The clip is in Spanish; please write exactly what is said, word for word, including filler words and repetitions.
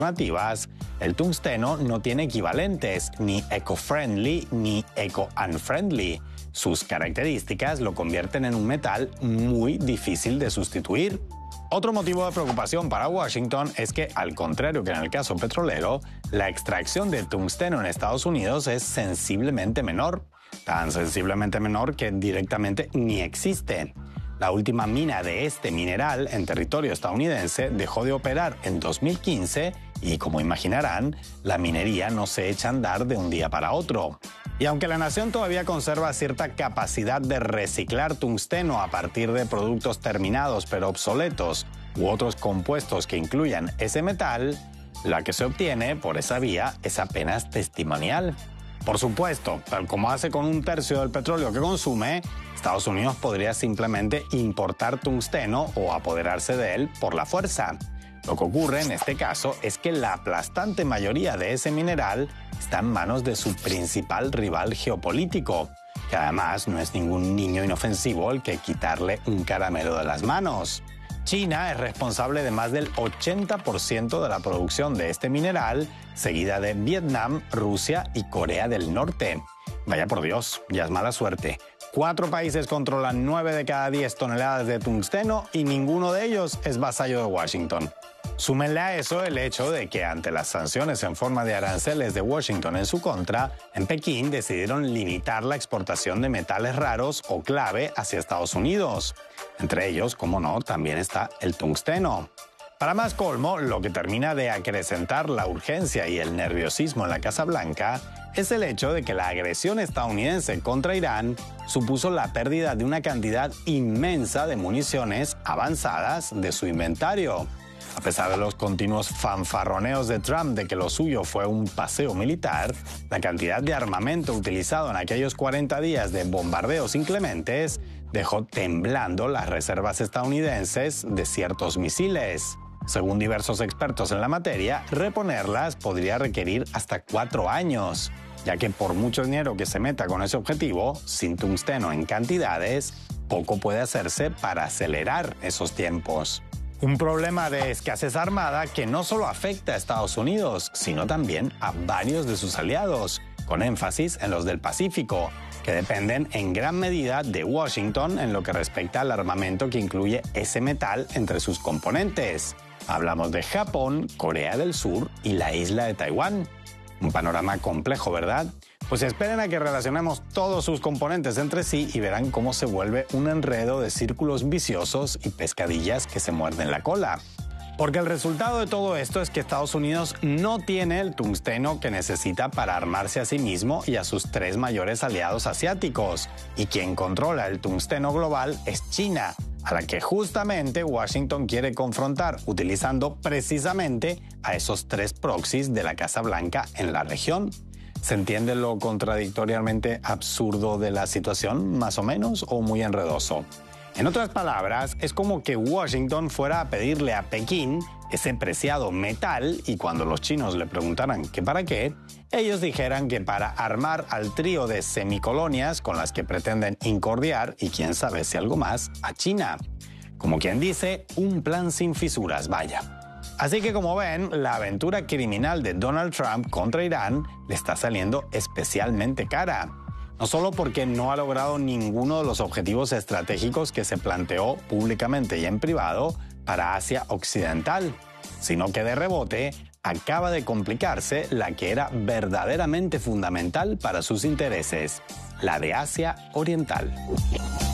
alternativas, el tungsteno no tiene equivalentes, ni eco-friendly ni eco-unfriendly. Sus características lo convierten en un metal muy difícil de sustituir. Otro motivo de preocupación para Washington es que, al contrario que en el caso petrolero, la extracción de tungsteno en Estados Unidos es sensiblemente menor, tan sensiblemente menor que directamente ni existe. La última mina de este mineral en territorio estadounidense dejó de operar en dos mil quince y, como imaginarán, la minería no se echa a andar de un día para otro. Y aunque la nación todavía conserva cierta capacidad de reciclar tungsteno a partir de productos terminados pero obsoletos u otros compuestos que incluyan ese metal, la que se obtiene por esa vía es apenas testimonial. Por supuesto, tal como hace con un tercio del petróleo que consume, Estados Unidos podría simplemente importar tungsteno o apoderarse de él por la fuerza. Lo que ocurre en este caso es que la aplastante mayoría de ese mineral está en manos de su principal rival geopolítico, que además no es ningún niño inofensivo el que quitarle un caramelo de las manos. China es responsable de más del ochenta por ciento de la producción de este mineral, seguida de Vietnam, Rusia y Corea del Norte. Vaya por Dios, ya es mala suerte. Cuatro países controlan nueve de cada diez toneladas de tungsteno y ninguno de ellos es vasallo de Washington. Súmenle a eso el hecho de que, ante las sanciones en forma de aranceles de Washington en su contra, en Pekín decidieron limitar la exportación de metales raros o clave hacia Estados Unidos. Entre ellos, como no, también está el tungsteno. Para más colmo, lo que termina de acrecentar la urgencia y el nerviosismo en la Casa Blanca es el hecho de que la agresión estadounidense contra Irán supuso la pérdida de una cantidad inmensa de municiones avanzadas de su inventario. A pesar de los continuos fanfarroneos de Trump de que lo suyo fue un paseo militar, la cantidad de armamento utilizado en aquellos cuarenta días de bombardeos inclementes dejó temblando las reservas estadounidenses de ciertos misiles. Según diversos expertos en la materia, reponerlas podría requerir hasta cuatro años, ya que por mucho dinero que se meta con ese objetivo, sin tungsteno en cantidades, poco puede hacerse para acelerar esos tiempos. Un problema de escasez armada que no solo afecta a Estados Unidos, sino también a varios de sus aliados, con énfasis en los del Pacífico, que dependen en gran medida de Washington en lo que respecta al armamento que incluye ese metal entre sus componentes. Hablamos de Japón, Corea del Sur y la isla de Taiwán. Un panorama complejo, ¿verdad? Pues esperen a que relacionemos todos sus componentes entre sí y verán cómo se vuelve un enredo de círculos viciosos y pescadillas que se muerden la cola. Porque el resultado de todo esto es que Estados Unidos no tiene el tungsteno que necesita para armarse a sí mismo y a sus tres mayores aliados asiáticos. Y quien controla el tungsteno global es China, a la que justamente Washington quiere confrontar utilizando precisamente a esos tres proxies de la Casa Blanca en la región. ¿Se entiende lo contradictoriamente absurdo de la situación, más o menos, o muy enredoso? En otras palabras, es como que Washington fuera a pedirle a Pekín ese preciado metal y cuando los chinos le preguntaran que para qué, ellos dijeran que para armar al trío de semicolonias con las que pretenden incordiar, y quién sabe si algo más, a China. Como quien dice, un plan sin fisuras, vaya. Así que, como ven, la aventura criminal de Donald Trump contra Irán le está saliendo especialmente cara. No solo porque no ha logrado ninguno de los objetivos estratégicos que se planteó públicamente y en privado para Asia Occidental, sino que de rebote acaba de complicarse la que era verdaderamente fundamental para sus intereses, la de Asia Oriental.